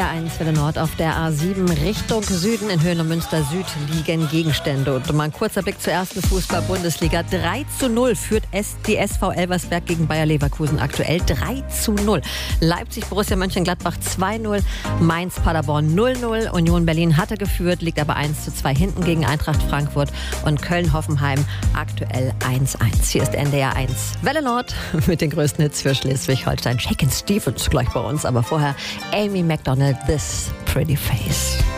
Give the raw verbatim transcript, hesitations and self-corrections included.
R eins Welle Nord auf der A sieben Richtung Süden in Höhen und Münster Süd liegen Gegenstände. Und mal ein kurzer Blick zur ersten Fußball-Bundesliga. drei zu null führt die S V Elversberg gegen Bayer Leverkusen aktuell. drei zu null. Leipzig Borussia Mönchengladbach zwei null. Mainz Paderborn null null. Union Berlin hatte geführt, liegt aber eins zu zwei hinten gegen Eintracht Frankfurt. Und Köln Hoffenheim aktuell eins eins. Hier ist N D R eins Welle Nord mit den größten Hits für Schleswig-Holstein. Shakin' Stevens gleich bei uns, aber vorher Amy Macdonald, This Pretty Face.